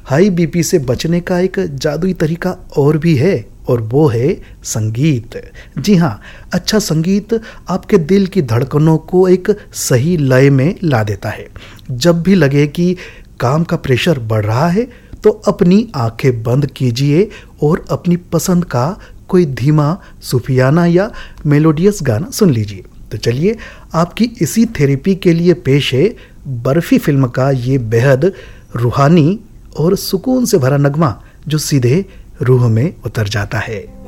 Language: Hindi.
हाई बीपी से बचने का एक जादुई तरीका और भी है, और वो है संगीत। जी हाँ, अच्छा संगीत आपके दिल की धड़कनों को एक सही लय में ला देता है। जब भी लगे कि काम का प्रेशर बढ़ रहा है तो अपनी आंखें बंद कीजिए और अपनी पसंद का कोई धीमा सूफियाना या मेलोडियस गाना सुन लीजिए। तो चलिए, आपकी इसी थेरेपी के लिए पेश है बर्फी फिल्म का ये बेहद रूहानी और सुकून से भरा नगमा, जो सीधे रूह में उतर जाता है।